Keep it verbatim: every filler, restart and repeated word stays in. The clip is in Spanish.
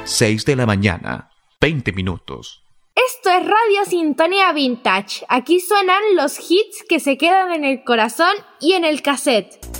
seis de la mañana, veinte minutos. Esto es Radio Sintonía Vintage. Aquí suenan los hits que se quedan en el corazón y en el cassette.